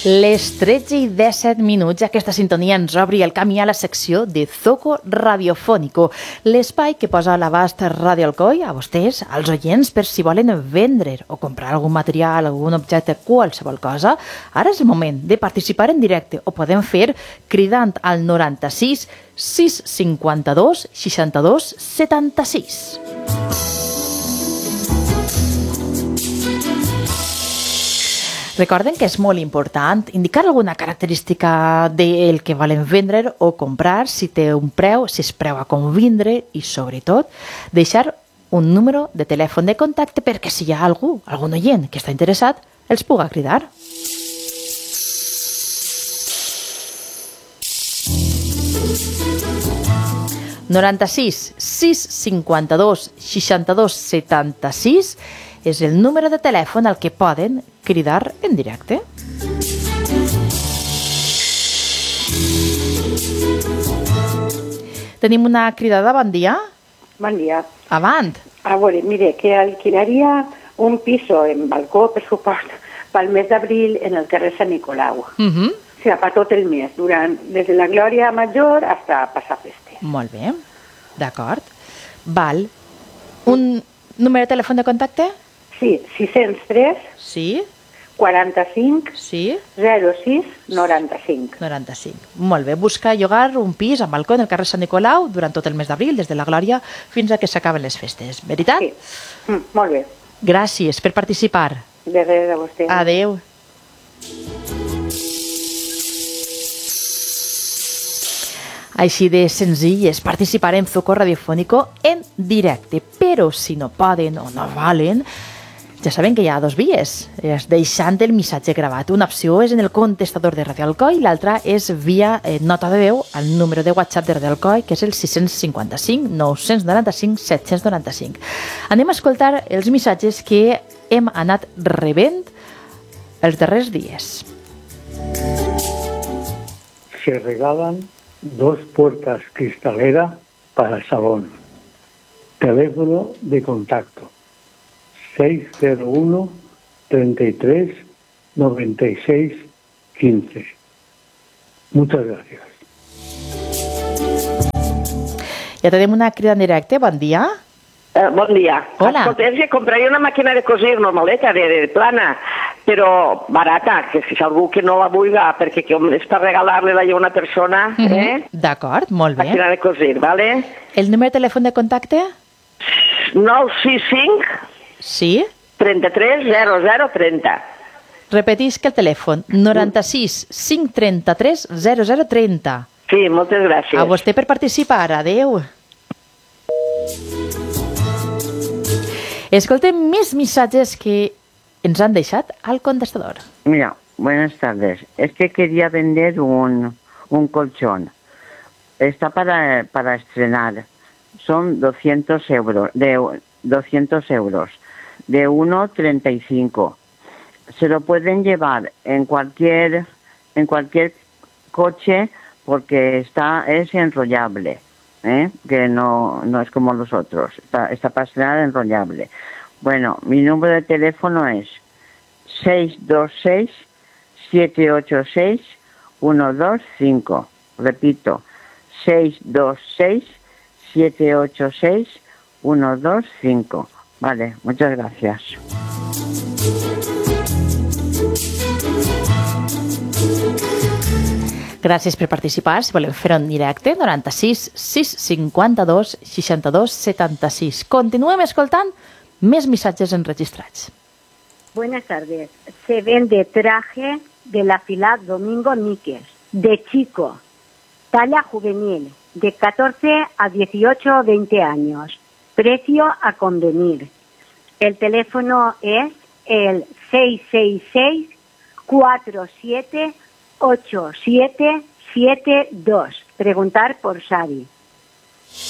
Les 13:17, aquesta sintonia ens obri el camí a la secció de Zoco Radiofónico, l'espai que posa a l'abast Ràdio Alcoi a vostès, als oients, per si volen vendre o comprar algun material, algun objecte, qualsevol cosa. Ara és el moment de participar en directe. Ho podem fer cridant al 96 652 62 76. Recorden que és molt important indicar alguna característica del que volen vendre o comprar, si té un preu, si és preu a convindre i, sobretot, deixar un número de telèfon de contacte perquè si hi ha algú, algun oient que està interessat, els puga cridar. (96 652 62 76) és el número de telèfon al que poden cridar en directe. Tenim una cridada, bon dia. Bon dia. Avant. A veure, mire, que alquilaria un piso en balcó, per suport, pel mes d'abril en el carrer Sant Nicolau. O sigui, per tot el mes, des de la Glòria Major hasta passar festes. Molt bé, d'acord. Val. Un número de telèfon de contacte? Sí, 603 Sí. 45 Sí. 06 95. 95. Molt bé. Busca llogar un pis amb balcó en el carrer Sant Nicolau durant tot el mes d'abril, des de la Glòria fins a que s'acaben les festes. Veritat? Sí. Molt bé. Gràcies per participar. De res, a vostè. Adeu. Així de senzill és participar en Zoco Radiofónico en directe. Però si no poden o no volen, ja saben que hi ha dos vies. És deixant el missatge gravat. Una opció és en el contestador de Ràdio Alcoi i l'altra és via nota de veu al número de WhatsApp de Ràdio Alcoi, que és el 655 995 795. Anem a escoltar els missatges que hem anat rebent els darrers dies. Se regalan 2 puertas cristaleras para el salón. Teléfono de contacto 601 33 96 15. Muchas gracias. Ja tenim una crida en directe. Bon dia. Bon dia. Hola. Escolta, és que compraria una màquina de cosir normaleta, de plana, però barata, que si algú que no la vulgui, perquè és per regalar-la a una persona, D'acord, molt bé. màquina de cosir, ¿vale? El número de telèfon de contacte? 965 Sí. 33 00 30. Repetisc el telèfon. 96 533 0030. Sí, moltes gràcies. A vostè per participar. Adeu. Escoltem més missatges que ens han deixat al contestador. Mira, buenas tardes. Es que quería vender un colchón. Está para estrenar. Son 200 euros. De 1,35. Se lo pueden llevar en cualquier coche porque es enrollable. Que no es como los otros, está para estrenar enrollable. Bueno, mi número de teléfono es 626 786 125. Repito, 626 786 125. Vale, muchas gracias. Gràcies per participar. Si volem fer en directe, 96 652 62 76. Continuem escoltant més missatges enregistrats. Buenas tardes. Se vende traje de la fila Domingo Níquez, de chico, talla juvenil, de 14 a 18 o 20 años. Precio a convenir. El teléfono es el 666 47 8772. Preguntar por Sari.